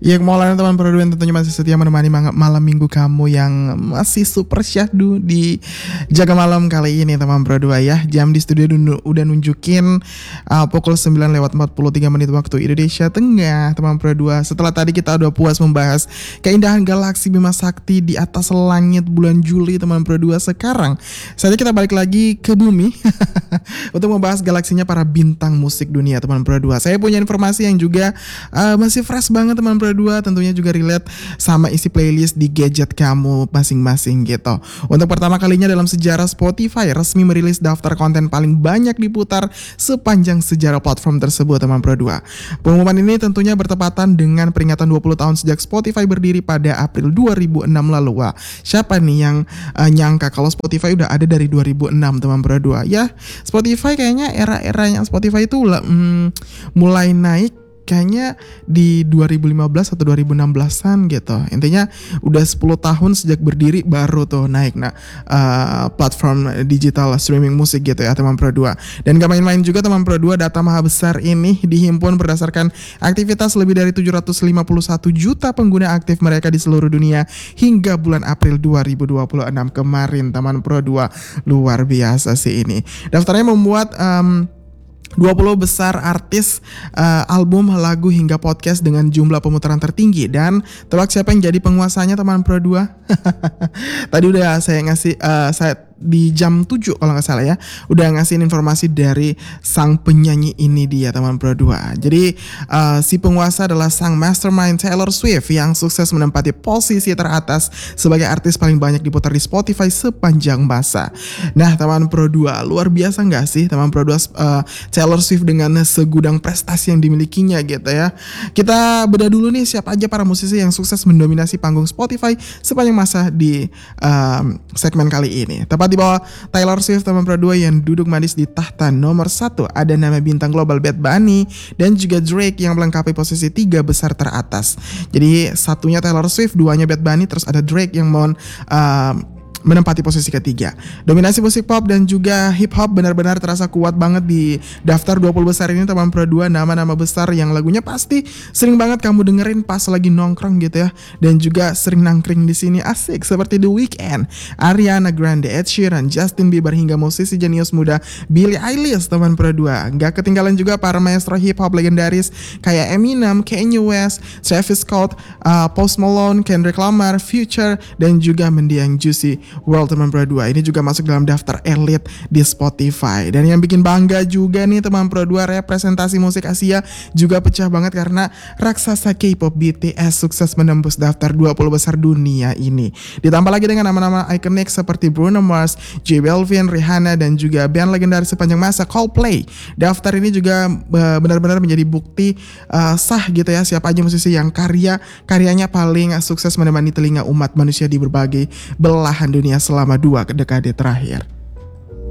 Ya Maulana teman Pro 2 yang tentunya masih setia menemani malam minggu kamu yang masih super syahdu di Jaga Malam kali ini teman Pro 2 ya. Jam di studio udah nunjukin pukul 9:43 waktu Indonesia Tengah teman Pro 2. Setelah tadi kita udah puas membahas keindahan galaksi Bima Sakti di atas langit bulan Juli teman Pro 2. Sekarang saatnya kita balik lagi ke bumi untuk membahas galaksinya para bintang musik dunia teman Pro 2. Saya punya informasi yang juga masih fresh banget teman Pro 2, tentunya juga relate sama isi playlist di gadget kamu masing-masing gitu. Untuk pertama kalinya dalam sejarah Spotify resmi merilis daftar konten paling banyak diputar sepanjang sejarah platform tersebut teman Pro 2. Pengumuman ini tentunya bertepatan dengan peringatan 20 tahun sejak Spotify berdiri pada April 2006 lalu. Wah, siapa nih yang nyangka kalau Spotify udah ada dari 2006 teman Pro 2. Ya, Spotify kayaknya era-eranya Spotify itu mulai naik kayaknya di 2015 atau 2016an gitu. Intinya udah 10 tahun sejak berdiri baru tuh naik platform digital streaming musik gitu ya teman Pro 2. Dan gak main-main juga teman Pro 2, data maha besar ini dihimpun berdasarkan aktivitas lebih dari 751 juta pengguna aktif mereka di seluruh dunia hingga bulan April 2026 kemarin teman Pro 2. Luar biasa sih ini. Daftarnya memuat 20 besar artis, album, lagu hingga podcast dengan jumlah pemutaran tertinggi. Dan tebak siapa yang jadi penguasanya teman Pro 2? Tadi udah saya ngasih di jam 7 kalau gak salah ya, udah ngasihin informasi dari sang penyanyi ini dia teman Pro 2. Jadi si penguasa adalah sang mastermind Taylor Swift yang sukses menempati posisi teratas sebagai artis paling banyak diputar di Spotify sepanjang masa. Nah teman Pro 2, luar biasa gak sih teman Pro 2 Taylor Swift dengan segudang prestasi yang dimilikinya gitu ya. Kita bedah dulu nih siapa aja para musisi yang sukses mendominasi panggung Spotify sepanjang masa di segmen kali ini. Tepat di bawah Taylor Swift teman Pro 2 yang duduk manis di tahta nomor 1 ada nama bintang global Bad Bunny dan juga Drake yang melengkapi posisi 3 besar teratas. Jadi satunya Taylor Swift, duanya Bad Bunny, terus ada Drake yang menempati posisi ketiga. Dominasi musik pop dan juga hip hop benar-benar terasa kuat banget di daftar 20 besar ini teman Pro 2. Nama-nama besar yang lagunya pasti sering banget kamu dengerin pas lagi nongkrong gitu ya, dan juga sering nangkring di sini asik seperti The Weeknd, Ariana Grande, Ed Sheeran, Justin Bieber hingga musisi jenius muda Billie Eilish teman Pro 2. Gak ketinggalan juga para maestro hip hop legendaris kayak Eminem, Kanye West, Travis Scott, Post Malone, Kendrick Lamar, Future dan juga mendiang Juicy World teman Pro 2. Ini juga masuk dalam daftar elit di Spotify. Dan yang bikin bangga juga nih teman Pro 2, representasi musik Asia juga pecah banget karena raksasa K-pop BTS sukses menembus daftar 20 besar dunia ini. Ditambah lagi dengan nama-nama ikonik seperti Bruno Mars, J Balvin, Rihanna dan juga band legendaris sepanjang masa Coldplay. Daftar ini juga benar-benar menjadi bukti sah gitu ya siapa aja musisi yang karyanya paling sukses menemani telinga umat manusia di berbagai belahan dunia selama 2 dekade terakhir.